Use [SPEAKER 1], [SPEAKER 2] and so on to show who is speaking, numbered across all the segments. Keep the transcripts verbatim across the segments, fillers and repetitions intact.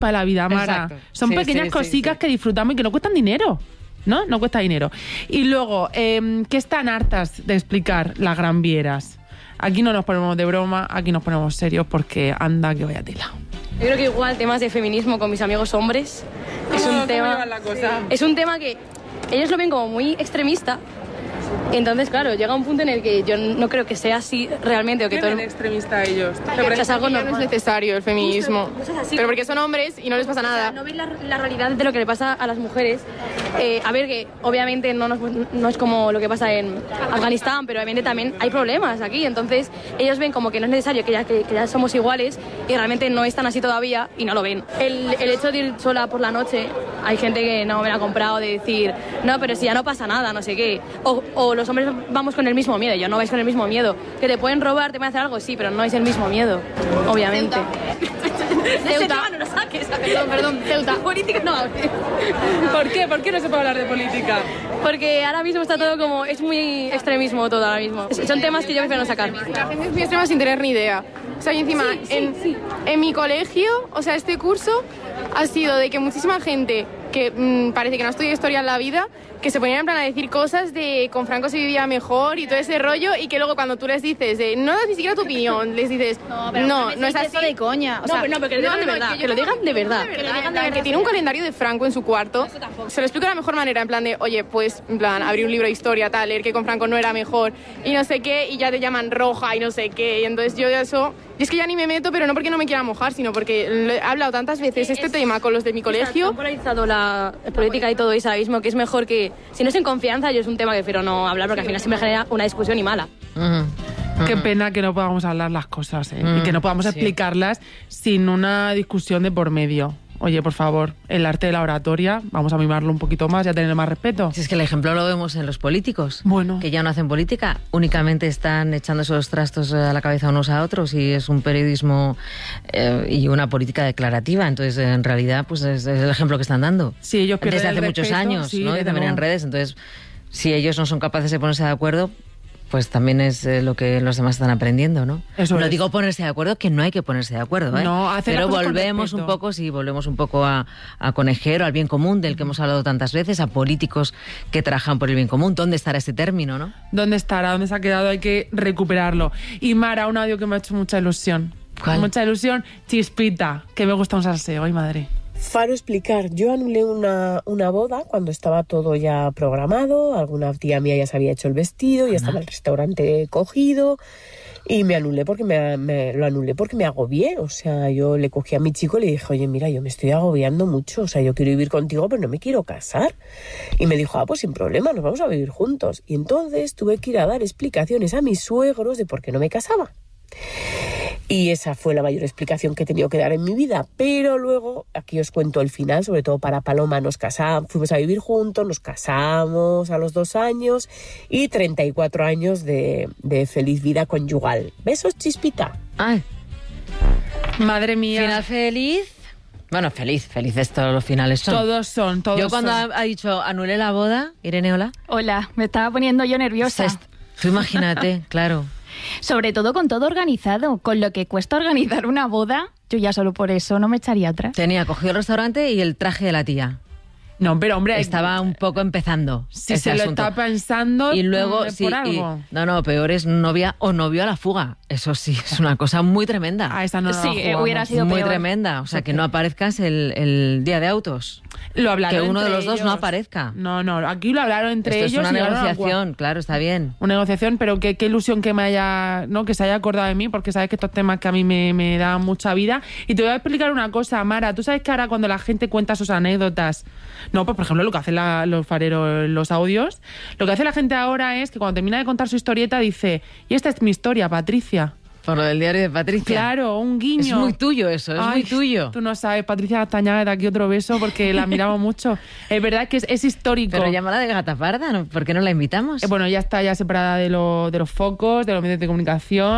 [SPEAKER 1] para la vida, Mara.
[SPEAKER 2] Exacto.
[SPEAKER 1] Son
[SPEAKER 2] Sí,
[SPEAKER 1] pequeñas
[SPEAKER 2] sí, sí,
[SPEAKER 1] cositas
[SPEAKER 2] sí.
[SPEAKER 1] que disfrutamos y que no cuestan dinero. ¿No? No cuesta dinero. Y luego, eh, que están hartas de explicar las Gran Vieras. Aquí no nos ponemos de broma, aquí nos ponemos serios porque anda que vaya tela.
[SPEAKER 3] Yo creo que igual temas de feminismo con mis amigos hombres es un tema
[SPEAKER 1] la cosa?
[SPEAKER 3] es un tema que ellos lo ven como muy extremista. Entonces, claro, llega un punto en el que yo no creo que sea así realmente o que todo
[SPEAKER 1] extremista ellos?
[SPEAKER 3] pero es algo
[SPEAKER 4] no
[SPEAKER 3] normal.
[SPEAKER 4] es necesario el feminismo.
[SPEAKER 3] Justo, cosas así.
[SPEAKER 4] Pero porque son hombres y no les pasa
[SPEAKER 3] O sea,
[SPEAKER 4] nada.
[SPEAKER 3] no ven la, la realidad de lo que le pasa a las mujeres. Eh, a ver, que obviamente no, nos- no es como lo que pasa en Afganistán, pero obviamente también hay problemas aquí. Entonces, ellos ven como que no es necesario, que ya, que, que ya somos iguales y realmente no están así todavía y no lo ven. El, el hecho de ir sola por la noche, hay gente que no me la ha comprado de decir, no, pero si ya no pasa nada, no sé qué. O, o los hombres vamos con el mismo miedo. Yo no vais con el mismo miedo. Que te pueden robar, te pueden hacer algo, sí, pero no es el mismo miedo, obviamente. Ceuta. No lo saques. Perdón, perdón, Ceuta. Política no hables.
[SPEAKER 1] ¿Por qué? ¿Por qué no se puede hablar de política?
[SPEAKER 3] Porque ahora mismo está todo como... Es muy extremismo todo ahora mismo. Son temas que yo prefiero no sacar.
[SPEAKER 4] La gente es muy extrema sin tener ni idea. O sea, y encima,
[SPEAKER 3] Sí, sí,
[SPEAKER 4] en,
[SPEAKER 3] sí.
[SPEAKER 4] en mi colegio, o sea, este curso ha sido de que muchísima gente que mmm, parece que no estudia historia en la vida, que se ponían en plan a decir cosas de con Franco se vivía mejor y todo ese rollo, y que luego cuando tú les dices, de, no das ni siquiera tu opinión, les dices, no, no, no es así.
[SPEAKER 3] de coña. O
[SPEAKER 4] No,
[SPEAKER 3] sea,
[SPEAKER 4] pero- no, pero que lo digan de verdad,
[SPEAKER 3] Que lo digan de verdad.
[SPEAKER 4] Que lo digan de verdad, que tiene un calendario de Franco en su cuarto. Se lo explico de la mejor manera, en plan de, oye, pues, en plan, abrir un libro de historia, tal, leer que con Franco no era mejor y no sé qué, y ya te llaman roja y no sé qué, y entonces yo de eso... Y es que ya ni me meto, pero no porque no me quiera mojar, sino porque lo he hablado tantas veces este tema con los de mi colegio.
[SPEAKER 3] Han polarizado la política y todo eso ahora mismo, que es mejor que... Si no es en confianza, yo es un tema que prefiero no hablar, porque al final siempre genera una discusión y mala.
[SPEAKER 2] Ujú.
[SPEAKER 1] Qué
[SPEAKER 2] Ujú.
[SPEAKER 1] pena que no podamos hablar las cosas, ¿eh?
[SPEAKER 2] Mm,
[SPEAKER 1] y que no podamos
[SPEAKER 2] sí.
[SPEAKER 1] explicarlas sin una discusión de por medio. Oye, por favor, el arte de la oratoria, vamos a mimarlo un poquito más y a tener más respeto.
[SPEAKER 2] Si es que el ejemplo lo vemos en los políticos,
[SPEAKER 1] Bueno.
[SPEAKER 2] que ya no hacen política, únicamente están echándose los trastos a la cabeza unos a otros y es un periodismo eh, y una política declarativa. Entonces, en realidad, pues es, es el ejemplo que están dando.
[SPEAKER 1] Sí, ellos pierden
[SPEAKER 2] Desde hace
[SPEAKER 1] el
[SPEAKER 2] muchos
[SPEAKER 1] respeto,
[SPEAKER 2] años,
[SPEAKER 1] sí,
[SPEAKER 2] ¿no? Y
[SPEAKER 1] desde
[SPEAKER 2] también en
[SPEAKER 1] luego.
[SPEAKER 2] redes. Entonces, si ellos no son capaces de ponerse de acuerdo, pues también es eh, lo que los demás están aprendiendo, ¿no?
[SPEAKER 1] Eso
[SPEAKER 2] no
[SPEAKER 1] es.
[SPEAKER 2] digo ponerse de acuerdo, que no hay que ponerse de acuerdo, ¿eh?
[SPEAKER 1] No, hacer las
[SPEAKER 2] pero
[SPEAKER 1] cosas con
[SPEAKER 2] volvemos un
[SPEAKER 1] respeto.
[SPEAKER 2] poco, sí, volvemos un poco a, a Conejero, al bien común, del que hemos hablado tantas veces, a políticos que trabajan por el bien común. ¿Dónde estará ese término, no?
[SPEAKER 1] ¿Dónde estará? ¿Dónde se ha quedado? Hay que recuperarlo. Y Mara, un audio que me ha hecho mucha ilusión.
[SPEAKER 2] ¿Cuál?
[SPEAKER 1] Mucha ilusión. Chispita, que me gusta un salseo. Ay, madre.
[SPEAKER 5] Faro explicar, yo anulé una, una boda cuando estaba todo ya programado, alguna tía mía ya se había hecho el vestido, ya estaba el restaurante cogido y me anulé porque me, me lo anulé porque me agobié, o sea, yo le cogí a mi chico y le dije, oye, mira, yo me estoy agobiando mucho, o sea, yo quiero vivir contigo pero no me quiero casar. Y me dijo, ah, pues sin problema, nos vamos a vivir juntos. Y entonces tuve que ir a dar explicaciones a mis suegros de por qué no me casaba. Y esa fue la mayor explicación que he tenido que dar en mi vida. Pero luego, aquí os cuento el final, sobre todo para Paloma, nos casamos, fuimos a vivir juntos, nos casamos a los dos años y treinta y cuatro años de, de feliz vida conyugal. ¿Besos, Chispita?
[SPEAKER 2] Ay,
[SPEAKER 1] Madre mía.
[SPEAKER 2] final feliz. Bueno, feliz, felices todos los finales son.
[SPEAKER 1] Todos son, todos
[SPEAKER 2] Yo cuando
[SPEAKER 1] son.
[SPEAKER 2] ha, ha dicho anulé la boda, Irene, hola.
[SPEAKER 6] Hola, me estaba poniendo yo nerviosa.
[SPEAKER 2] Est- Tú imagínate, claro.
[SPEAKER 6] Sobre todo con todo organizado, con lo que cuesta organizar una boda, yo ya solo por eso no me echaría atrás.
[SPEAKER 2] Tenía cogido el restaurante y el traje de la tía.
[SPEAKER 1] No, pero hombre...
[SPEAKER 2] Estaba un poco empezando.
[SPEAKER 1] Si
[SPEAKER 2] ese
[SPEAKER 1] se lo
[SPEAKER 2] asunto.
[SPEAKER 1] está pensando...
[SPEAKER 2] Y luego,
[SPEAKER 1] mm,
[SPEAKER 2] sí,
[SPEAKER 1] por
[SPEAKER 2] y-
[SPEAKER 1] algo.
[SPEAKER 2] no, no, peor es novia o novio a la fuga. Eso sí, es una cosa muy tremenda.
[SPEAKER 1] Ah, esa no la
[SPEAKER 6] Sí, eh,
[SPEAKER 1] jugamos.
[SPEAKER 6] hubiera sido
[SPEAKER 2] muy
[SPEAKER 6] peor.
[SPEAKER 2] tremenda. O sea, que no aparezcas el, el día de autos.
[SPEAKER 1] Lo hablaron
[SPEAKER 2] Que uno de
[SPEAKER 1] entre
[SPEAKER 2] los dos no
[SPEAKER 1] ellos.
[SPEAKER 2] aparezca.
[SPEAKER 1] No, no, aquí lo hablaron entre
[SPEAKER 2] Esto
[SPEAKER 1] ellos.
[SPEAKER 2] es una
[SPEAKER 1] y llegaron a un
[SPEAKER 2] negociación,
[SPEAKER 1] acuerdo.
[SPEAKER 2] claro, está bien.
[SPEAKER 1] Una negociación, pero qué, qué ilusión que me haya, ¿no? Que se haya acordado de mí, porque sabes que estos temas que a mí me, me dan mucha vida. Y te voy a explicar una cosa, Mara. Tú sabes que ahora cuando la gente cuenta sus anécdotas, no, pues por ejemplo lo que hacen la- los fareros en los audios, lo que hace la gente ahora es que cuando termina de contar su historieta dice, y esta es mi historia, Patricia.
[SPEAKER 2] Por lo del diario de Patricia.
[SPEAKER 1] Claro, un guiño.
[SPEAKER 2] Es muy tuyo eso, es
[SPEAKER 1] Ay,
[SPEAKER 2] muy tuyo.
[SPEAKER 1] Tú no sabes, Patricia Castañaga, de aquí otro beso porque la admiramos mucho. Es verdad que es, es histórico.
[SPEAKER 2] Pero llámala de gata parda, ¿no? ¿Por qué no la invitamos?
[SPEAKER 1] Eh, Bueno, ya está ya separada de, lo- de los focos, de los medios de comunicación.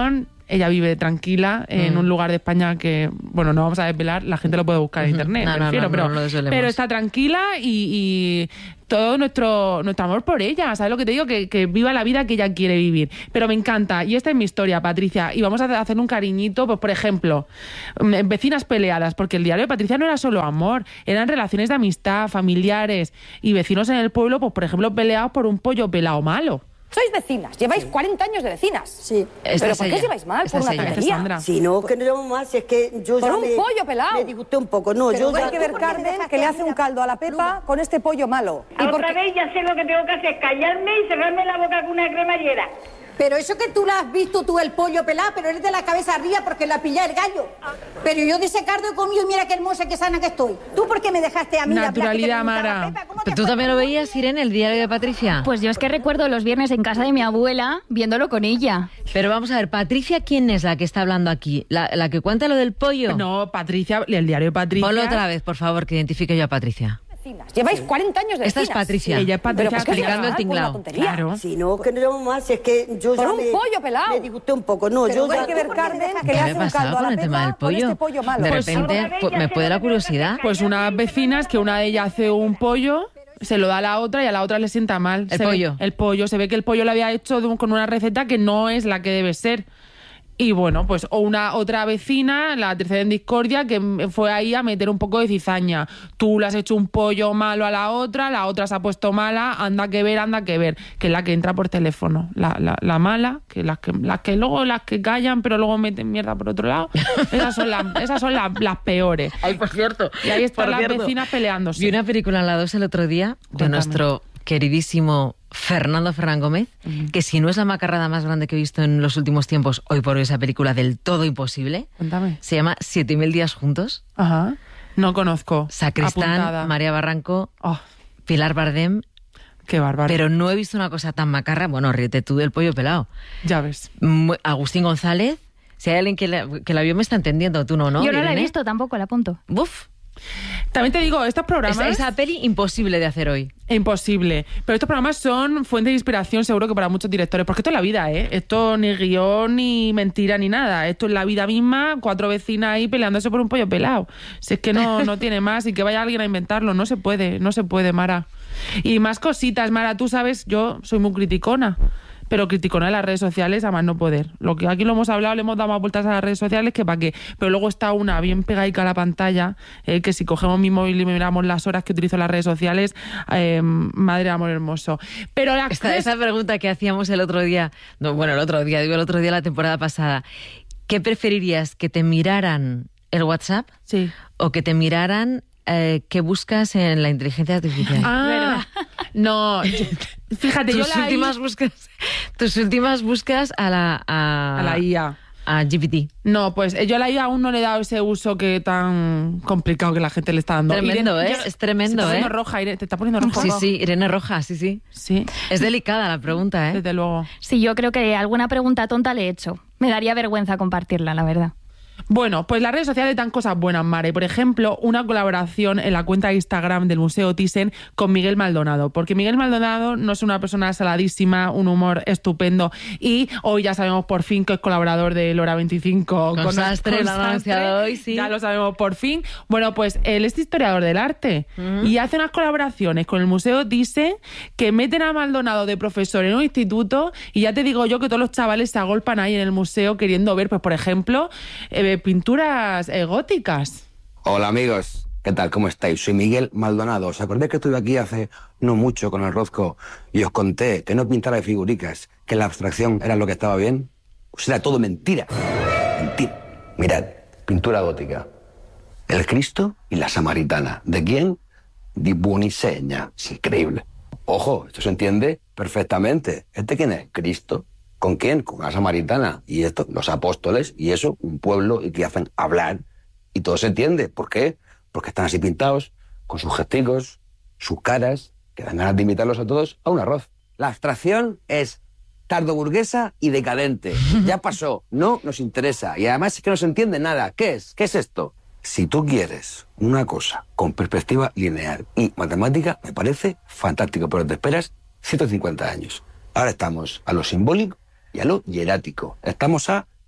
[SPEAKER 1] ella vive tranquila en
[SPEAKER 2] Mm.
[SPEAKER 1] un lugar de España que, bueno, no vamos a desvelar, la gente lo puede buscar en
[SPEAKER 2] Ujú.
[SPEAKER 1] internet,
[SPEAKER 2] No,
[SPEAKER 1] me
[SPEAKER 2] no,
[SPEAKER 1] refiero,
[SPEAKER 2] no,
[SPEAKER 1] pero,
[SPEAKER 2] no lo desvelemos.
[SPEAKER 1] pero está tranquila y, y todo nuestro, nuestro amor por ella, ¿sabes lo que te digo? Que, que viva la vida que ella quiere vivir. Pero me encanta, y esta es mi historia, Patricia, y vamos a hacer un cariñito, pues por ejemplo, mm, vecinas peleadas, porque el diario de Patricia no era solo amor, eran relaciones de amistad, familiares y vecinos en el pueblo, pues por ejemplo, peleados por un pollo pelado malo.
[SPEAKER 7] Sois vecinas, lleváis cuarenta años de vecinas.
[SPEAKER 8] Sí.
[SPEAKER 2] Esta
[SPEAKER 7] ¿Pero
[SPEAKER 2] es
[SPEAKER 7] por qué
[SPEAKER 2] ella.
[SPEAKER 7] lleváis mal?
[SPEAKER 2] Esta
[SPEAKER 7] Por
[SPEAKER 2] es
[SPEAKER 7] una
[SPEAKER 2] ella.
[SPEAKER 1] Esta es
[SPEAKER 7] tontería.
[SPEAKER 1] Sandra.
[SPEAKER 8] Si no, que no llevamos mal, si es que yo
[SPEAKER 7] Por
[SPEAKER 8] ya
[SPEAKER 7] un
[SPEAKER 8] me,
[SPEAKER 7] pollo pelao.
[SPEAKER 8] me disgusté un poco. No,
[SPEAKER 7] Pero
[SPEAKER 8] yo
[SPEAKER 7] hay
[SPEAKER 8] ya...
[SPEAKER 7] que ver, Carmen, que le hace un caldo a la Pepa con este pollo malo. ¿Y por
[SPEAKER 9] Otra
[SPEAKER 7] qué?
[SPEAKER 9] vez ya sé lo que tengo que hacer, callarme y cerrarme la boca con una cremallera.
[SPEAKER 10] Pero eso que tú la has visto tú el pollo pelado, pero eres de la cabeza arriba porque la pilla el gallo. Pero yo de ese cardo he comido y mira qué hermosa, qué sana que estoy. ¿Tú por qué me dejaste a mí la
[SPEAKER 1] Naturalidad,
[SPEAKER 10] hablar, que te
[SPEAKER 1] Mara.
[SPEAKER 10] gustaba, Pepa? ¿Cómo te
[SPEAKER 2] ¿Pero tú
[SPEAKER 10] fue?
[SPEAKER 2] también lo veías, Irene, el diario de Patricia?
[SPEAKER 6] Pues yo es que recuerdo los viernes en casa de mi abuela viéndolo con ella.
[SPEAKER 2] Pero vamos a ver, Patricia, ¿quién es la que está hablando aquí? ¿La, la que cuenta lo del pollo?
[SPEAKER 1] No, Patricia, el diario de Patricia.
[SPEAKER 2] Ponlo otra vez, por favor, que identifique yo a Patricia.
[SPEAKER 7] Vecinas, lleváis cuarenta años de
[SPEAKER 2] Esta es
[SPEAKER 7] vecinas.
[SPEAKER 2] Patricia.
[SPEAKER 1] Ella es Patricia,
[SPEAKER 7] Pero ¿por qué os
[SPEAKER 2] explicando
[SPEAKER 7] lleváis
[SPEAKER 2] el
[SPEAKER 7] mal? Por una
[SPEAKER 2] tinglao.
[SPEAKER 7] tontería.
[SPEAKER 1] Claro.
[SPEAKER 8] Si no, que no llevamos mal, si es que yo
[SPEAKER 7] Por
[SPEAKER 8] ya
[SPEAKER 7] un
[SPEAKER 8] me,
[SPEAKER 7] pollo pelao.
[SPEAKER 8] me disgusté un poco. No,
[SPEAKER 7] Pero
[SPEAKER 8] yo
[SPEAKER 7] hay
[SPEAKER 8] ya...
[SPEAKER 7] que ver, Carmen, que
[SPEAKER 2] ¿Qué
[SPEAKER 7] le
[SPEAKER 2] me
[SPEAKER 7] hace
[SPEAKER 2] ha
[SPEAKER 7] un
[SPEAKER 2] pasado
[SPEAKER 7] caldo a
[SPEAKER 2] con
[SPEAKER 7] la
[SPEAKER 2] el tema
[SPEAKER 7] Pepa
[SPEAKER 2] del
[SPEAKER 7] con
[SPEAKER 2] pollo?
[SPEAKER 7] este pollo malo.
[SPEAKER 2] De
[SPEAKER 1] Pues-
[SPEAKER 2] repente pues, me puede la curiosidad.
[SPEAKER 1] Pues unas vecinas que una de ellas hace un pollo, se lo da a la otra y a la otra le sienta mal.
[SPEAKER 2] El
[SPEAKER 1] Se ve-
[SPEAKER 2] pollo.
[SPEAKER 1] el pollo. Se ve que el pollo lo había hecho de un- con una receta que no es la que debe ser. Y bueno, pues o una otra vecina, la tercera en discordia, que m- fue ahí a meter un poco de cizaña. Tú le has hecho un pollo malo a la otra, la otra se ha puesto mala, anda que ver, anda que ver, que es la que entra por teléfono. La, la, la mala, que las que las que luego las que callan, pero luego meten mierda por otro lado. Esas son las, esas son las, las peores.
[SPEAKER 2] Ay, por cierto.
[SPEAKER 1] Y ahí están
[SPEAKER 2] por
[SPEAKER 1] las
[SPEAKER 2] cierto,
[SPEAKER 1] vecinas peleándose.
[SPEAKER 2] Vi una película en la dos el otro día de
[SPEAKER 1] Cuéntame.
[SPEAKER 2] nuestro queridísimo Fernando Ferran Gómez, que si no es la macarrada más grande que he visto en los últimos tiempos, hoy por hoy esa película del todo imposible,
[SPEAKER 1] Cuéntame.
[SPEAKER 2] se llama Siete mil días juntos.
[SPEAKER 1] Ajá. No conozco.
[SPEAKER 2] Sacristán,
[SPEAKER 1] Apuntada.
[SPEAKER 2] María Barranco,
[SPEAKER 1] Oh,
[SPEAKER 2] Pilar Bardem,
[SPEAKER 1] qué bárbaro.
[SPEAKER 2] pero no he visto una cosa tan macarra. Bueno, ríete tú del pollo pelado.
[SPEAKER 1] Ya ves.
[SPEAKER 2] Mu- Agustín González, si hay alguien que la, que la vio me está entendiendo, tú no, ¿no?
[SPEAKER 6] Yo no la he
[SPEAKER 2] Irene?
[SPEAKER 6] visto tampoco, la apunto.
[SPEAKER 2] Buf,
[SPEAKER 1] También te digo, estos programas...
[SPEAKER 2] esa, esa peli imposible de hacer hoy.
[SPEAKER 1] Imposible. Pero estos programas son fuente de inspiración seguro que para muchos directores. Porque esto es la vida, ¿eh? Esto ni guión, ni mentira, ni nada. Esto es la vida misma, cuatro vecinas ahí peleándose por un pollo pelado. Si es que no, no tiene más y que vaya alguien a inventarlo. No se puede, no se puede, Mara. Y más cositas, Mara. Tú sabes, yo soy muy criticona. Pero criticona en las redes sociales a más no poder. Lo que aquí lo hemos hablado, le hemos dado más vueltas a las redes sociales que para qué. Pero luego está una bien pegadica a la pantalla, eh, que si cogemos mi móvil y miramos las horas que utilizo en las redes sociales, eh, madre de amor hermoso. Pero la
[SPEAKER 2] Esta, esa pregunta que hacíamos el otro día, no, bueno, el otro día, digo el otro día, la temporada pasada, ¿qué preferirías, que te miraran el WhatsApp
[SPEAKER 1] Sí.
[SPEAKER 2] o que te miraran eh, qué buscas en la inteligencia artificial?
[SPEAKER 1] Ah, no, yo- fíjate, yo
[SPEAKER 2] tus
[SPEAKER 1] la
[SPEAKER 2] últimas
[SPEAKER 1] I-
[SPEAKER 2] búsquedas, tus últimas búsquedas a la a,
[SPEAKER 1] a la I A.
[SPEAKER 2] a G P T.
[SPEAKER 1] No, pues eh, yo a la I A aún no le he dado ese uso que tan complicado que la gente le está dando.
[SPEAKER 2] Tremendo,
[SPEAKER 1] Irene,
[SPEAKER 2] ¿eh?
[SPEAKER 1] yo-
[SPEAKER 2] Es tremendo,
[SPEAKER 1] se está
[SPEAKER 2] ¿eh?
[SPEAKER 1] poniendo roja, Irene, te está poniendo roja.
[SPEAKER 2] Sí, sí, Irene Roja, sí, sí.
[SPEAKER 1] Sí,
[SPEAKER 2] Es delicada la pregunta, ¿eh?
[SPEAKER 1] desde luego.
[SPEAKER 6] Sí, yo creo que alguna pregunta tonta le he hecho. Me daría vergüenza compartirla, la verdad.
[SPEAKER 1] Bueno, pues las redes sociales dan cosas buenas, Mare. Por ejemplo, una colaboración en la cuenta de Instagram del Museo Thyssen con Miguel Maldonado. Porque Miguel Maldonado no es una persona saladísima, un humor estupendo. Y hoy ya sabemos por fin que es colaborador de Lora veinticinco.
[SPEAKER 2] Con Sastre, lo han anunciado hoy, sí.
[SPEAKER 1] Ya lo sabemos por fin. Bueno, pues él es historiador del arte.
[SPEAKER 2] Mm.
[SPEAKER 1] Y hace unas colaboraciones con el Museo Thyssen que meten a Maldonado de profesor en un instituto. Y ya te digo yo que todos los chavales se agolpan ahí en el museo queriendo ver, pues por ejemplo, eh, pinturas eh, góticas.
[SPEAKER 11] Hola amigos, ¿qué tal? ¿Cómo estáis? Soy Miguel Maldonado. ¿Os acordáis que estuve aquí hace no mucho con el Rozco y os conté que no pintara de figuricas, que la abstracción era lo que estaba bien? Pues era todo mentira. Mentira. Mirad, pintura gótica. El Cristo y la Samaritana. ¿De quién? Di Buonisegna. Es increíble. Ojo, esto se entiende perfectamente. ¿Este quién es? Cristo. ¿Con quién? Con la Samaritana. Y esto, los apóstoles, y eso, un pueblo, y que hacen hablar. Y todo se entiende. ¿Por qué? Porque están así pintados, con sus gesticos, sus caras, que dan ganas de invitarlos a todos a un arroz. La abstracción es tardoburguesa y decadente. Ya pasó, no nos interesa. Y además es que no se entiende nada. ¿Qué es? ¿Qué es esto? Si tú quieres una cosa con perspectiva lineal y matemática, me parece fantástico, pero te esperas ciento cincuenta años. Ahora estamos a lo simbólico y a lo hierático. Estamos a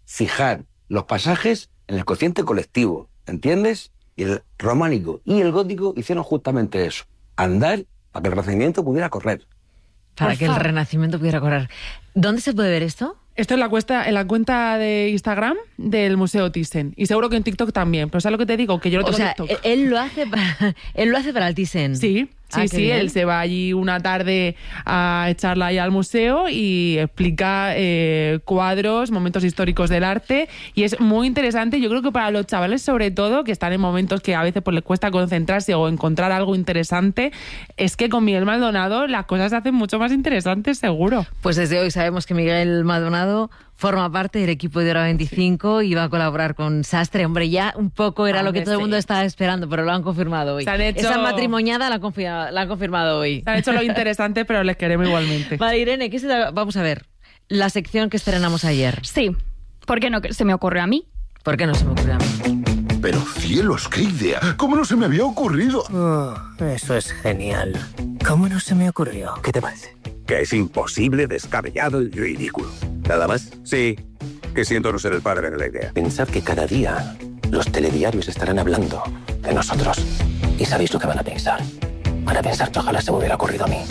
[SPEAKER 11] fijar los pasajes en el cociente colectivo, ¿entiendes? Y el románico y el gótico hicieron justamente eso, andar para que el Renacimiento pudiera correr.
[SPEAKER 2] Para
[SPEAKER 1] Por
[SPEAKER 2] que el
[SPEAKER 1] favor.
[SPEAKER 2] Renacimiento pudiera correr. ¿Dónde se puede ver esto?
[SPEAKER 1] Esto es la cuesta, en la cuenta de Instagram del Museo Thyssen. Y seguro que en TikTok también. Pero ¿sabes lo que te digo? Que yo no
[SPEAKER 2] O
[SPEAKER 1] tengo
[SPEAKER 2] sea,
[SPEAKER 1] TikTok.
[SPEAKER 2] él lo hace para, él lo hace para el Thyssen.
[SPEAKER 1] Sí, sí,
[SPEAKER 2] Ah, qué
[SPEAKER 1] sí.
[SPEAKER 2] bien.
[SPEAKER 1] Él se va allí una tarde a echarla ahí al museo y explica eh, cuadros, momentos históricos del arte. Y es muy interesante. Yo creo que para los chavales, sobre todo, que están en momentos que a veces pues, les cuesta concentrarse o encontrar algo interesante, es que con Miguel Maldonado las cosas se hacen mucho más interesantes, seguro.
[SPEAKER 2] Pues desde hoy sabemos que Miguel Maldonado forma parte del equipo de Hora veinticinco y va a colaborar con Sastre. Hombre, ya un poco era lo que
[SPEAKER 1] Hombre,
[SPEAKER 2] todo el
[SPEAKER 1] sí.
[SPEAKER 2] mundo estaba esperando, pero lo han confirmado hoy.
[SPEAKER 1] Se han hecho-
[SPEAKER 2] Esa matrimoniada la han, confirmado, la han confirmado hoy.
[SPEAKER 1] Se han hecho lo interesante, pero les queremos igualmente.
[SPEAKER 2] Vale, Irene, ¿qué se te- vamos a ver. La sección que estrenamos ayer.
[SPEAKER 6] Sí. ¿Por qué no se me ocurrió a mí?
[SPEAKER 2] ¿Por qué no se me ocurrió a mí?
[SPEAKER 12] Pero cielos, qué idea. ¿Cómo no se me había ocurrido?
[SPEAKER 13] Oh, eso es genial. ¿Cómo no se me ocurrió? ¿Qué te parece?
[SPEAKER 14] Que es imposible, descabellado y ridículo. ¿Nada más? Sí, que siento no ser el padre de la idea.
[SPEAKER 13] Pensad que cada día los telediarios estarán hablando de nosotros. ¿Y sabéis lo que van a pensar? Van a pensar que ojalá se me hubiera ocurrido a mí.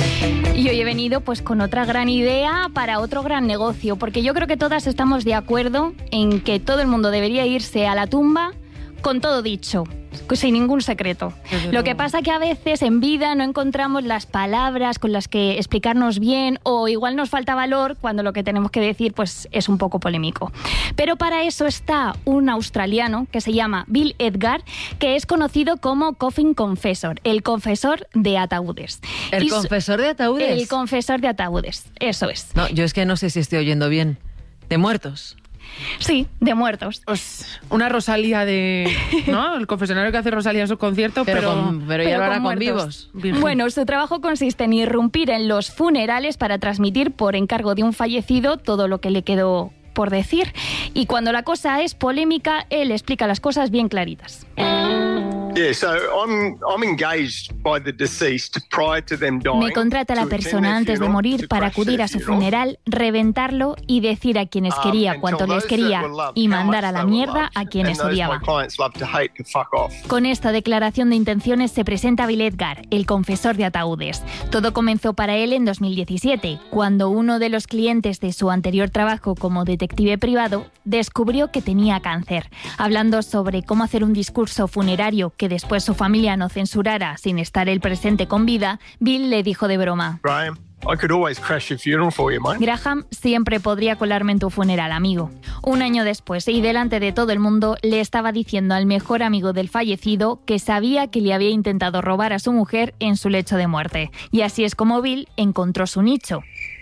[SPEAKER 6] Y hoy he venido pues con otra gran idea para otro gran negocio, porque yo creo que todas estamos de acuerdo en que todo el mundo debería irse a la tumba con todo dicho, sin ningún secreto.
[SPEAKER 1] Desde
[SPEAKER 6] Lo que
[SPEAKER 1] luego.
[SPEAKER 6] pasa que a veces en vida no encontramos las palabras con las que explicarnos bien, o igual nos falta valor cuando lo que tenemos que decir pues es un poco polémico. Pero para eso está un australiano que se llama Bill Edgar, que es conocido como Coffin Confessor, el confesor de ataúdes.
[SPEAKER 2] ¿El
[SPEAKER 6] Y su-
[SPEAKER 2] confesor de ataúdes?
[SPEAKER 6] El confesor de ataúdes, eso es.
[SPEAKER 2] No, yo es que no sé si estoy oyendo bien. ¿De muertos?
[SPEAKER 6] Sí, de muertos.
[SPEAKER 1] Pues una Rosalía de... ¿no? El confesionario que hace Rosalía en sus conciertos,
[SPEAKER 2] Pero
[SPEAKER 1] pero...
[SPEAKER 2] con- pero ya lo hará con
[SPEAKER 6] muertos.
[SPEAKER 2] vivos.
[SPEAKER 6] Bueno, su trabajo consiste en irrumpir en los funerales para transmitir por encargo de un fallecido todo lo que le quedó por decir. Y cuando la cosa es polémica, él explica las cosas bien claritas.
[SPEAKER 15] Yeah, so I'm I'm engaged by the deceased prior to them dying.
[SPEAKER 6] Me contrata la
[SPEAKER 15] to attend
[SPEAKER 6] persona
[SPEAKER 15] their
[SPEAKER 6] antes de
[SPEAKER 15] funeral,
[SPEAKER 6] morir
[SPEAKER 15] to
[SPEAKER 6] para
[SPEAKER 15] crash
[SPEAKER 6] acudir
[SPEAKER 15] their
[SPEAKER 6] a su
[SPEAKER 15] funeral.
[SPEAKER 6] funeral, reventarlo y decir a quienes
[SPEAKER 15] Um,
[SPEAKER 6] quería
[SPEAKER 15] and
[SPEAKER 6] cuánto
[SPEAKER 15] tell
[SPEAKER 6] les
[SPEAKER 15] those
[SPEAKER 6] quería
[SPEAKER 15] that were loved
[SPEAKER 6] y
[SPEAKER 15] how
[SPEAKER 6] mandar a
[SPEAKER 15] much
[SPEAKER 6] la
[SPEAKER 15] they were
[SPEAKER 6] mierda
[SPEAKER 15] loved,
[SPEAKER 6] a quienes
[SPEAKER 15] and those
[SPEAKER 6] odiaba.
[SPEAKER 15] my clients love to hate to fuck off.
[SPEAKER 6] Con esta declaración de intenciones se presenta Bill Edgar, el confesor de ataúdes. Todo comenzó para él en dos mil diecisiete, cuando uno de los clientes de su anterior trabajo como detective privado descubrió que tenía cáncer. Hablando sobre cómo hacer un discurso funerario que después su familia no censurara sin estar él presente con vida, Bill le dijo de broma:
[SPEAKER 15] Graham, I could always crash your funeral for you, mate.
[SPEAKER 6] Graham, siempre podría colarme en tu funeral, amigo. Un año después, y delante de todo el mundo, le estaba diciendo al mejor amigo del fallecido que sabía que le había intentado robar a su mujer en su lecho de muerte. Y así es como Bill encontró su nicho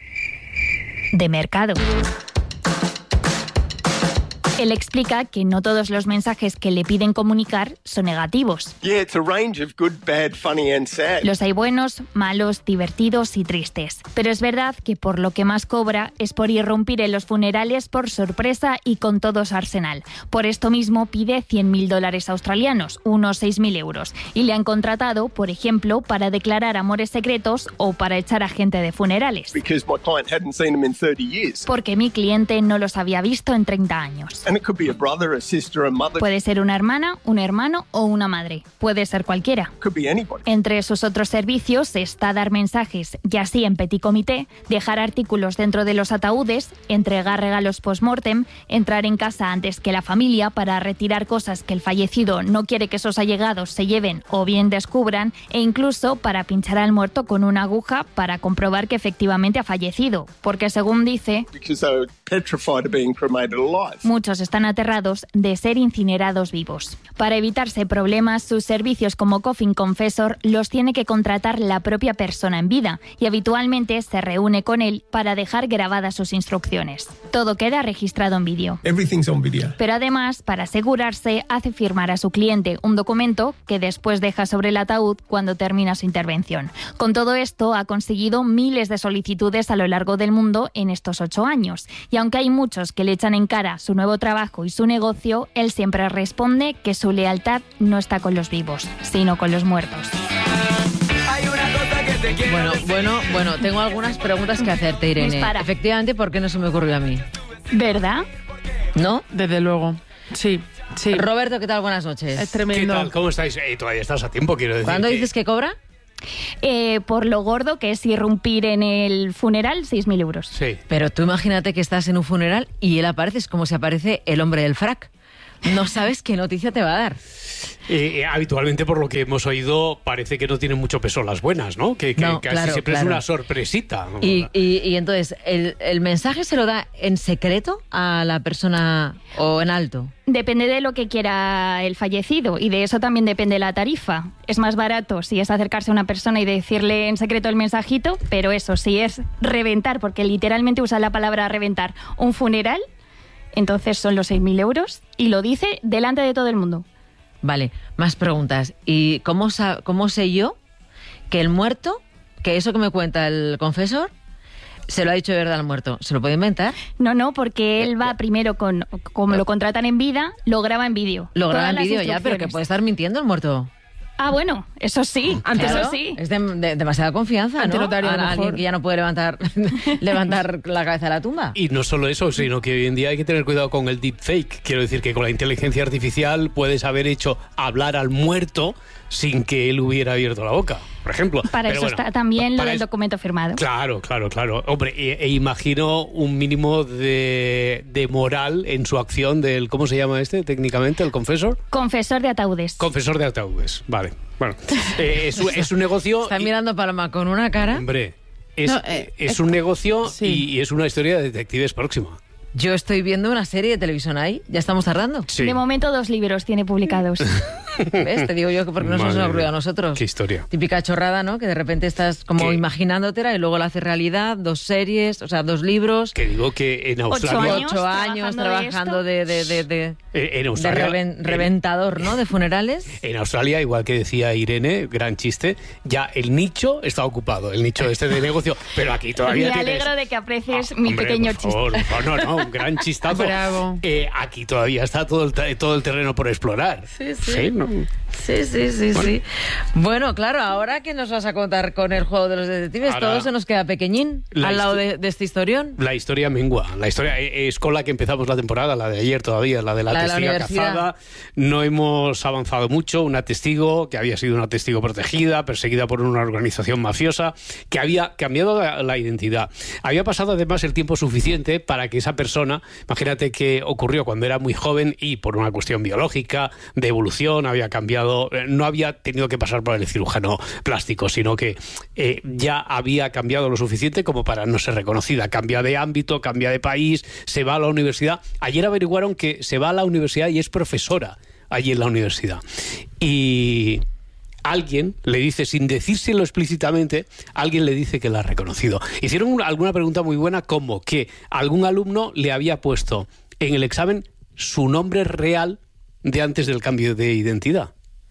[SPEAKER 6] de mercado. Él explica que no todos los mensajes que le piden comunicar son negativos.
[SPEAKER 15] Yeah, it's a range of good, bad, funny and sad.
[SPEAKER 6] Los hay buenos, malos, divertidos y tristes. Pero es verdad que por lo que más cobra es por irrumpir en los funerales por sorpresa y con todo su arsenal. Por esto mismo pide cien mil dólares australianos, unos seis mil euros. Y le han contratado, por ejemplo, para declarar amores secretos o para echar a gente de funerales.
[SPEAKER 15] Because my client hadn't seen them in thirty years.
[SPEAKER 6] Porque mi cliente no los había visto en treinta años.
[SPEAKER 15] And it could be a brother, a sister, a mother.
[SPEAKER 6] Puede ser una hermana, un hermano o una madre. Puede ser cualquiera.
[SPEAKER 15] Could be anybody.
[SPEAKER 6] Entre sus otros servicios está dar mensajes, y así en petit comité, dejar artículos dentro de los ataúdes, entregar regalos post-mortem, entrar en casa antes que la familia para retirar cosas que el fallecido no quiere que sus allegados se lleven o bien descubran, e incluso para pinchar al muerto con una aguja para comprobar que efectivamente ha fallecido, porque según dice,
[SPEAKER 15] Because they were petrified of being cremated alive.
[SPEAKER 6] muchos están aterrados de ser incinerados vivos. Para evitarse problemas, sus servicios como Coffin Confessor los tiene que contratar la propia persona en vida y habitualmente se reúne con él para dejar grabadas sus instrucciones. Todo queda registrado en vídeo.
[SPEAKER 15] Everything's on video.
[SPEAKER 6] Pero además, para asegurarse, hace firmar a su cliente un documento que después deja sobre el ataúd cuando termina su intervención. Con todo esto, ha conseguido miles de solicitudes a lo largo del mundo en estos ocho años. Y aunque hay muchos que le echan en cara su nuevo trabajo y su negocio, él siempre responde que su lealtad no está con los vivos, sino con los muertos.
[SPEAKER 2] Bueno, bueno, bueno, tengo algunas preguntas que hacerte, Irene.
[SPEAKER 6] Dispara.
[SPEAKER 2] Efectivamente, ¿por qué no se me ocurrió a mí?
[SPEAKER 6] ¿Verdad?
[SPEAKER 2] ¿No?
[SPEAKER 1] Desde luego. Sí, sí.
[SPEAKER 2] Roberto, ¿qué tal? Buenas noches.
[SPEAKER 1] Es tremendo.
[SPEAKER 16] ¿Qué tal? ¿Cómo estáis? Eh, todavía estás a tiempo, quiero decir.
[SPEAKER 2] ¿Cuándo
[SPEAKER 16] que...
[SPEAKER 2] dices que cobra?
[SPEAKER 6] Eh, por lo gordo que es irrumpir en el funeral, seis mil euros.
[SPEAKER 16] Sí.
[SPEAKER 2] Pero tú imagínate que estás en un funeral y él aparece, es como si aparece el hombre del frac. No sabes qué noticia te va a dar.
[SPEAKER 16] Eh, eh, habitualmente, por lo que hemos oído, parece que no tienen mucho peso las buenas, ¿no? Que, que
[SPEAKER 2] No,
[SPEAKER 16] casi
[SPEAKER 2] claro,
[SPEAKER 16] siempre
[SPEAKER 2] claro.
[SPEAKER 16] es una sorpresita.
[SPEAKER 2] Y, y, y entonces, ¿el, ¿el mensaje se lo da en secreto a la persona o en alto?
[SPEAKER 6] Depende de lo que quiera el fallecido y de eso también depende la tarifa. Es más barato si es acercarse a una persona y decirle en secreto el mensajito, pero eso, si es reventar, porque literalmente usa la palabra reventar, un funeral, entonces son los seis mil euros y lo dice delante de todo el mundo.
[SPEAKER 2] Vale, más preguntas. ¿Y cómo, sa- cómo sé yo que el muerto, que eso que me cuenta el confesor, se lo ha dicho de verdad al muerto? ¿Se lo puede inventar?
[SPEAKER 6] No, no, porque él va primero con, como lo contratan en vida, lo graba en vídeo.
[SPEAKER 2] Lo graba
[SPEAKER 6] Todas
[SPEAKER 2] en
[SPEAKER 6] las
[SPEAKER 2] vídeo ya, pero que
[SPEAKER 6] instrucciones.
[SPEAKER 2] puede estar mintiendo el muerto.
[SPEAKER 6] Ah, bueno, eso sí, antes
[SPEAKER 2] Claro,
[SPEAKER 6] eso sí.
[SPEAKER 2] Es de, de- demasiada confianza,
[SPEAKER 1] Ante
[SPEAKER 2] ¿no?
[SPEAKER 1] notario, a lo
[SPEAKER 2] A- a alguien
[SPEAKER 1] mejor.
[SPEAKER 2] que ya no puede levantar, levantar la cabeza de la tumba.
[SPEAKER 16] Y no solo eso, sino que hoy en día hay que tener cuidado con el deepfake. Quiero decir que con la inteligencia artificial puedes haber hecho hablar al muerto sin que él hubiera abierto la boca, por ejemplo.
[SPEAKER 6] Para
[SPEAKER 16] Pero
[SPEAKER 6] eso
[SPEAKER 16] bueno,
[SPEAKER 6] está también lo
[SPEAKER 16] para
[SPEAKER 6] del
[SPEAKER 16] eso-
[SPEAKER 6] documento firmado.
[SPEAKER 16] Claro, claro, claro. Hombre, e, e imagino un mínimo de, de moral en su acción del, ¿cómo se llama este técnicamente? ¿El confesor?
[SPEAKER 6] Confesor de ataúdes.
[SPEAKER 16] Confesor de ataúdes, vale. Bueno, eh, es, un- es un negocio...
[SPEAKER 2] Está mirando Paloma con una cara.
[SPEAKER 16] Hombre, es,
[SPEAKER 2] No, eh,
[SPEAKER 16] es
[SPEAKER 2] es-
[SPEAKER 16] un negocio
[SPEAKER 2] sí.
[SPEAKER 16] y, y es una historia de detectives próxima.
[SPEAKER 2] Yo estoy viendo una serie de televisión ahí. ¿Ya estamos tardando?
[SPEAKER 6] De momento dos libros tiene publicados.
[SPEAKER 2] ¿Ves? Te digo yo que porque no se nos
[SPEAKER 16] Madre
[SPEAKER 2] ha ocurrido
[SPEAKER 16] mía,
[SPEAKER 2] a nosotros.
[SPEAKER 16] Qué historia.
[SPEAKER 2] Típica chorrada, ¿no? Que de repente estás como
[SPEAKER 16] ¿Qué?
[SPEAKER 2] imaginándotela y luego la haces realidad. Dos series, o sea, dos libros.
[SPEAKER 16] Que digo que en Australia...
[SPEAKER 6] años
[SPEAKER 2] Ocho años trabajando de, de, de, de,
[SPEAKER 16] Eh, en
[SPEAKER 2] de
[SPEAKER 16] Australia...
[SPEAKER 2] reven- reventador, ¿no? De funerales.
[SPEAKER 16] En Australia, igual que decía Irene, gran chiste, ya el nicho está ocupado, el nicho este de negocio, pero aquí todavía
[SPEAKER 6] Me
[SPEAKER 16] tienes...
[SPEAKER 6] alegro de que aprecies mi
[SPEAKER 16] Hombre,
[SPEAKER 6] pequeño
[SPEAKER 16] por favor,
[SPEAKER 6] chiste.
[SPEAKER 16] por favor, no, no, un gran chistazo.
[SPEAKER 1] Bravo.
[SPEAKER 16] Eh, aquí todavía está todo el, te- todo el terreno por explorar.
[SPEAKER 2] Sí, sí.
[SPEAKER 16] ¿no?
[SPEAKER 2] Sí, sí, sí,
[SPEAKER 16] Bueno.
[SPEAKER 2] sí. Bueno, claro, ahora que nos vas a contar con el juego de los detectives,
[SPEAKER 16] Ahora-
[SPEAKER 2] todo se nos queda pequeñín
[SPEAKER 16] La
[SPEAKER 2] al lado
[SPEAKER 16] histo-
[SPEAKER 2] de, de este historión.
[SPEAKER 16] La historia mengua. La historia eh, es con la que empezamos la temporada, la de ayer todavía, la de la,
[SPEAKER 2] La de la
[SPEAKER 16] testiga
[SPEAKER 2] universidad.
[SPEAKER 16] cazada. No hemos avanzado mucho. Una testigo que había sido una testigo protegida, perseguida por una organización mafiosa, que había cambiado la, la identidad. Había pasado además el tiempo suficiente para que esa persona, imagínate que ocurrió cuando era muy joven y por una cuestión biológica, de evolución, había cambiado, eh, no había tenido que pasar por el cirujano plástico, sino que eh, ya había cambiado lo suficiente como para no ser reconocida. Cambia de ámbito, cambia de país, se va a la universidad. Ayer averiguaron que se va a la universidad y es profesora allí en la universidad. Y alguien le dice, sin decírselo explícitamente, alguien le dice que la ha reconocido. Hicieron una- alguna pregunta muy buena, como que algún alumno le había puesto en el examen su nombre real de antes del cambio de identidad.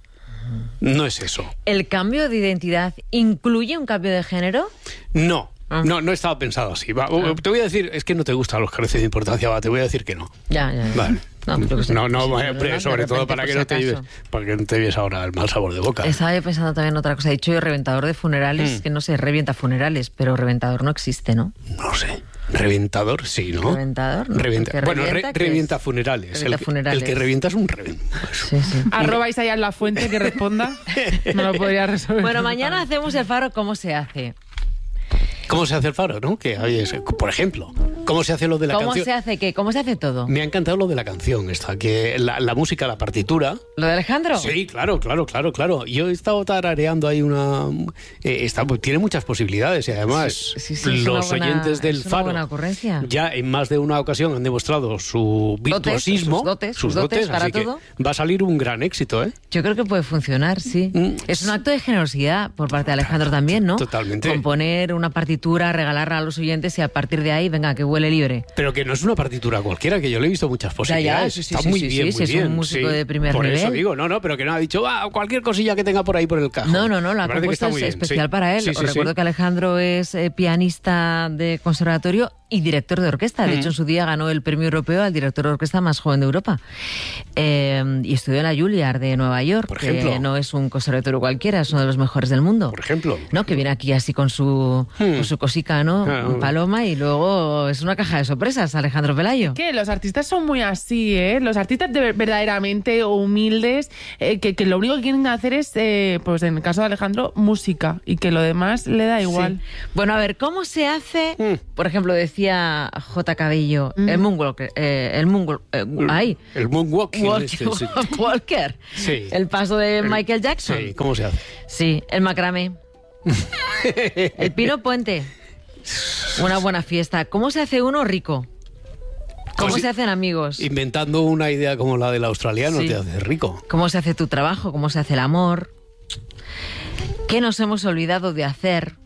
[SPEAKER 16] No es eso.
[SPEAKER 2] ¿El cambio de identidad incluye un cambio de género?
[SPEAKER 16] No. No, no estaba pensado así. Va, te voy a decir, es que no te gustan los careces de importancia, va, te voy a decir que no.
[SPEAKER 2] Ya, ya, ya.
[SPEAKER 16] Vale.
[SPEAKER 2] No, yo qué sé.
[SPEAKER 16] No, no,
[SPEAKER 2] Sí,
[SPEAKER 16] hombre,
[SPEAKER 2] ¿verdad? De
[SPEAKER 16] sobre todo
[SPEAKER 2] repente,
[SPEAKER 16] para
[SPEAKER 2] por
[SPEAKER 16] que
[SPEAKER 2] si
[SPEAKER 16] no te
[SPEAKER 2] acaso.
[SPEAKER 16] lleves, para que no te lleves ahora el mal sabor de boca.
[SPEAKER 2] Estaba yo pensando también en otra cosa. He dicho yo reventador de funerales,
[SPEAKER 16] Mm.
[SPEAKER 2] que no sé, revienta funerales, pero reventador no existe, ¿no?
[SPEAKER 16] No sé. Reventador, sí, ¿no?
[SPEAKER 2] Reventador, ¿no?
[SPEAKER 16] Revienta.
[SPEAKER 2] Porque
[SPEAKER 16] Bueno,
[SPEAKER 2] revienta,
[SPEAKER 16] re-
[SPEAKER 2] ¿qué es?
[SPEAKER 16] revienta funerales.
[SPEAKER 2] Revienta
[SPEAKER 16] el, que-
[SPEAKER 2] funerales.
[SPEAKER 16] el que revienta es un reventa.
[SPEAKER 2] Sí, sí.
[SPEAKER 1] Arroba Isaías La Fuente que responda. No lo podría resolver.
[SPEAKER 2] Bueno, mañana hacemos el faro cómo se hace.
[SPEAKER 16] ¿Cómo se hace el faro, no? Que hay ese- por ejemplo, ¿cómo se hace lo de la
[SPEAKER 2] ¿Cómo
[SPEAKER 16] canción?
[SPEAKER 2] se hace qué? ¿Cómo se hace todo?
[SPEAKER 16] Me ha encantado lo de la canción esta, que la, la música, la partitura.
[SPEAKER 2] ¿Lo de Alejandro?
[SPEAKER 16] Sí, claro, claro, claro, claro. Yo he estado tarareando ahí una... eh, está, tiene muchas posibilidades y además
[SPEAKER 2] Sí, sí, sí, es una
[SPEAKER 16] los
[SPEAKER 2] buena-
[SPEAKER 16] oyentes del
[SPEAKER 2] es una
[SPEAKER 16] faro
[SPEAKER 2] buena ocurrencia.
[SPEAKER 16] ya en más de una ocasión han demostrado su virtuosismo,
[SPEAKER 2] sus dotes, sus dotes para
[SPEAKER 16] así que
[SPEAKER 2] todo.
[SPEAKER 16] va a salir un gran éxito, ¿eh?
[SPEAKER 2] Yo creo que puede funcionar, sí. Es un acto de generosidad por parte de Alejandro también, ¿no?
[SPEAKER 16] Totalmente.
[SPEAKER 2] Componer una partitura, regalarla a los oyentes y a partir de ahí, venga, que huele libre.
[SPEAKER 16] Pero que no es una partitura cualquiera, que yo le he visto muchas posibilidades.
[SPEAKER 2] sí, sí,
[SPEAKER 16] Está
[SPEAKER 2] sí,
[SPEAKER 16] muy
[SPEAKER 2] sí,
[SPEAKER 16] bien,
[SPEAKER 2] sí,
[SPEAKER 16] muy
[SPEAKER 2] es un
[SPEAKER 16] bien.
[SPEAKER 2] músico
[SPEAKER 16] sí.
[SPEAKER 2] de primer
[SPEAKER 16] Por
[SPEAKER 2] nivel.
[SPEAKER 16] eso digo, no, no, pero que no ha dicho, ah, cualquier cosilla que tenga por ahí por el cajón.
[SPEAKER 2] No, no, no, la
[SPEAKER 16] Me parece que
[SPEAKER 2] propuesta
[SPEAKER 16] está
[SPEAKER 2] es
[SPEAKER 16] muy bien,
[SPEAKER 2] especial
[SPEAKER 16] sí.
[SPEAKER 2] para él.
[SPEAKER 16] Sí,
[SPEAKER 2] Os
[SPEAKER 16] sí, sí.
[SPEAKER 2] recuerdo que Alejandro es eh, pianista de conservatorio y director de orquesta. De
[SPEAKER 16] Mm.
[SPEAKER 2] hecho, en su día ganó el premio europeo al director de orquesta más joven de Europa. Eh, y estudió en la Juilliard de Nueva York,
[SPEAKER 16] Por ejemplo.
[SPEAKER 2] que no es un conservatorio cualquiera, es uno de los mejores del mundo.
[SPEAKER 16] Por ejemplo.
[SPEAKER 2] ¿No? Que viene aquí así con su,
[SPEAKER 16] Mm.
[SPEAKER 2] con su cosica, ¿no?
[SPEAKER 16] Ah,
[SPEAKER 2] Un paloma, y luego es una caja de sorpresas, Alejandro Pelayo.
[SPEAKER 1] Que los artistas son muy así, ¿eh? Los artistas de verdaderamente humildes, eh, que, que lo único que quieren hacer es, eh, pues en el caso de Alejandro, música, y que lo demás le da igual.
[SPEAKER 2] Sí. Bueno, a ver, ¿cómo se hace? Por ejemplo, decía J. Cabello,
[SPEAKER 1] Mm.
[SPEAKER 2] el moonwalker, eh, el moonwalk, eh, ay,
[SPEAKER 16] El moonwalking.
[SPEAKER 2] Walk-
[SPEAKER 16] este, sí.
[SPEAKER 2] Walker,
[SPEAKER 16] Sí.
[SPEAKER 2] el paso de
[SPEAKER 16] El-
[SPEAKER 2] Michael Jackson.
[SPEAKER 16] Sí, ¿cómo se hace?
[SPEAKER 2] Sí, el macramé. El pino puente. Una buena fiesta. ¿Cómo se hace uno rico? ¿Cómo
[SPEAKER 16] Pues
[SPEAKER 2] se hacen amigos?
[SPEAKER 16] Inventando una idea como la del australiano
[SPEAKER 2] Sí.
[SPEAKER 16] te hace rico.
[SPEAKER 2] ¿Cómo se hace tu trabajo? ¿Cómo se hace el amor? ¿Qué nos hemos olvidado de hacer?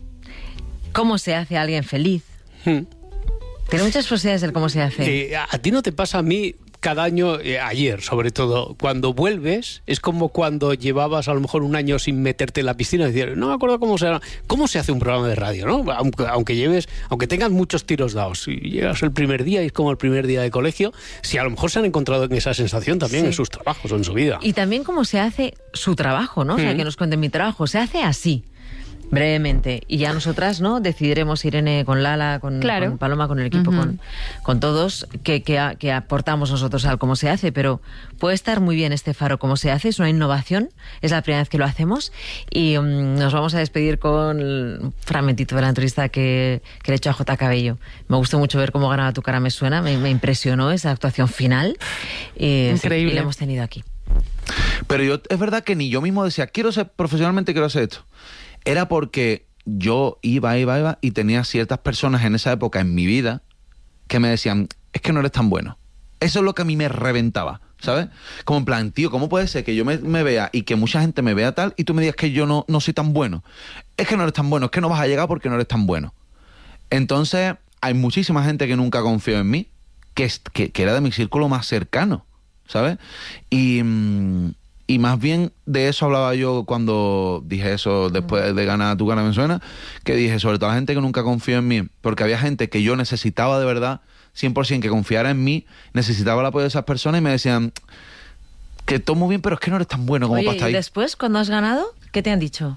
[SPEAKER 2] ¿Cómo se hace a alguien feliz?
[SPEAKER 16] Hmm.
[SPEAKER 2] Tiene muchas posibilidades del cómo se hace.
[SPEAKER 16] Eh, a, a ti no te pasa a mí cada año, eh, ayer sobre todo, cuando vuelves, es como cuando llevabas a lo mejor un año sin meterte en la piscina y decir, no me acuerdo cómo se, cómo se hace un programa de radio, ¿no? Aunque, aunque lleves, aunque tengas muchos tiros dados, si llegas el primer día y es como el primer día de colegio, si a lo mejor se han encontrado en esa sensación también
[SPEAKER 2] Sí.
[SPEAKER 16] en sus trabajos o en su vida.
[SPEAKER 2] Y también cómo se hace su trabajo, ¿no? O sea,
[SPEAKER 16] Mm.
[SPEAKER 2] que nos cuenten mi trabajo. Se hace así, brevemente. Y ya nosotras, ¿no? Decidiremos, Irene, con Lala, con,
[SPEAKER 6] Claro.
[SPEAKER 2] con Paloma, con el equipo,
[SPEAKER 6] Ujú.
[SPEAKER 2] con, con todos, que, que, a- que aportamos nosotros al cómo se hace. Pero puede estar muy bien este faro cómo se hace. Es una innovación. Es la primera vez que lo hacemos. Y mm, nos vamos a despedir con un fragmentito de la entrevista que, que le he hecho a J. Cabello. Me gustó mucho ver cómo ganaba Tu cara me suena. Me, me impresionó esa actuación final. Y, sí,
[SPEAKER 1] Increíble.
[SPEAKER 2] y la hemos tenido aquí.
[SPEAKER 17] Pero yo, es verdad que ni yo mismo decía, quiero ser profesionalmente, quiero hacer esto. Era porque yo iba, iba, iba y tenía ciertas personas en esa época en mi vida que me decían, es que no eres tan bueno. Eso es lo que a mí me reventaba, ¿sabes? Como en plan, tío, ¿cómo puede ser que yo me, me vea y que mucha gente me vea tal y tú me digas que yo no, no soy tan bueno? Es que no eres tan bueno, es que no vas a llegar porque no eres tan bueno. Entonces, hay muchísima gente que nunca confió en mí, que, es- que, que era de mi círculo más cercano, ¿sabes? Y, mm, y más bien de eso hablaba yo cuando dije eso después de ganar Tu cara me suena, que dije sobre todo la gente que nunca confió en mí, porque había gente que yo necesitaba de verdad, cien por ciento que confiara en mí, necesitaba el apoyo de esas personas y me decían que todo muy bien, pero es que no eres tan bueno como
[SPEAKER 2] Oye,
[SPEAKER 17] para estar
[SPEAKER 2] ¿y
[SPEAKER 17] ahí.
[SPEAKER 2] después, cuando has ganado, qué te han dicho?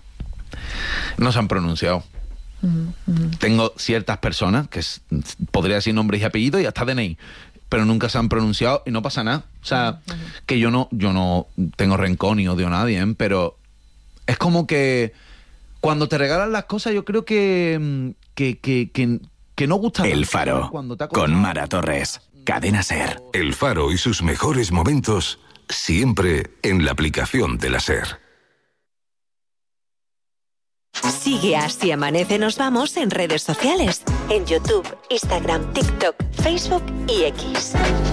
[SPEAKER 17] No se han pronunciado. Tengo ciertas personas, que es- podría decir nombres y apellidos y hasta D N I, pero nunca se han pronunciado y no pasa nada. O sea, que yo no, yo no tengo rencor ni odio a nadie, ¿eh? Pero es como que cuando te regalan las cosas, yo creo que, mm, que, que, que, que no gusta.
[SPEAKER 18] El Faro,
[SPEAKER 17] Cuando te ha
[SPEAKER 18] con Mara Torres, Cadena SER.
[SPEAKER 12] El Faro y sus mejores momentos siempre en la aplicación de la SER.
[SPEAKER 19] Sigue a Si Amanece Nos Vamos en redes sociales. En YouTube, Instagram, TikTok, Facebook y X.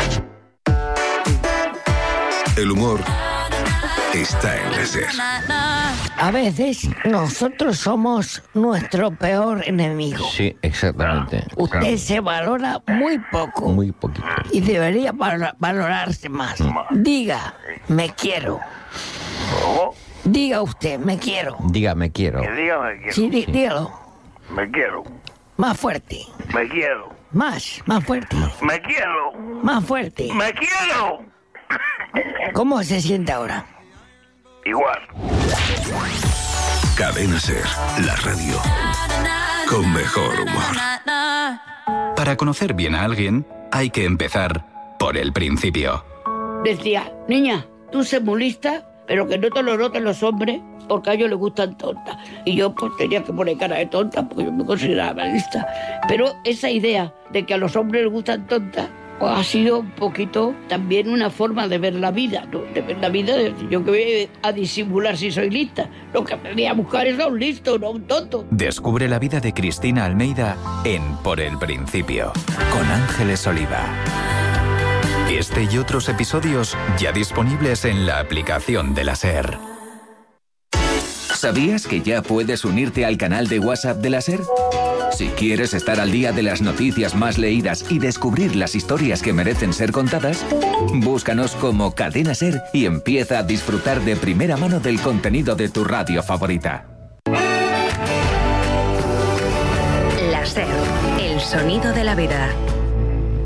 [SPEAKER 12] El humor está en la SER.
[SPEAKER 20] A veces nosotros somos nuestro peor enemigo.
[SPEAKER 21] Sí, exactamente.
[SPEAKER 20] Usted se valora muy poco
[SPEAKER 21] Muy poquito.
[SPEAKER 20] y debería val- valorarse más. Diga, me quiero. Diga usted, me quiero.
[SPEAKER 21] Diga, me quiero.
[SPEAKER 20] Dígame, Sí, dí- dígalo.
[SPEAKER 22] Me quiero,
[SPEAKER 20] Más fuerte.
[SPEAKER 22] me quiero,
[SPEAKER 20] Más, más fuerte.
[SPEAKER 22] me quiero,
[SPEAKER 20] Más fuerte.
[SPEAKER 22] me quiero.
[SPEAKER 20] ¿Cómo se siente ahora?
[SPEAKER 22] Igual.
[SPEAKER 12] Cadena SER, la radio con mejor humor.
[SPEAKER 23] Para conocer bien a alguien, hay que empezar por el principio.
[SPEAKER 24] Decía, niña, tú sé muy lista, pero que no te lo noten los hombres, porque a ellos les gustan tontas. Y yo pues tenía que poner cara de tonta, porque yo me consideraba lista. Pero esa idea de que a los hombres les gustan tontas, pues ha sido un poquito también una forma de ver la vida, ¿no? De ver la vida, de decir, yo que voy a disimular si soy lista. Lo que me voy a buscar es a un listo, no a un tonto.
[SPEAKER 23] Descubre la vida de Cristina Almeida en Por el Principio, con Ángeles Oliva. Este y otros episodios ya disponibles en la aplicación de la SER.
[SPEAKER 25] ¿Sabías que ya puedes unirte al canal de WhatsApp de la SER? Si quieres estar al día de las noticias más leídas y descubrir las historias que merecen ser contadas, búscanos como Cadena SER y empieza a disfrutar de primera mano del contenido de tu radio favorita.
[SPEAKER 19] La La SER, el sonido de la vida.